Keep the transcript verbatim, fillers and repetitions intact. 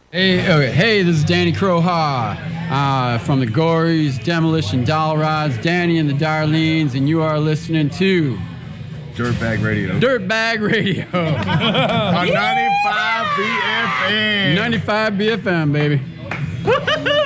Hey, okay, hey, this is Danny Croha uh, from the Gories, Demolition Doll Rods, Danny and the Darlenes, and you are listening to Dirtbag Radio. Dirtbag Radio. On ninety-five B F M. ninety-five B F M, baby.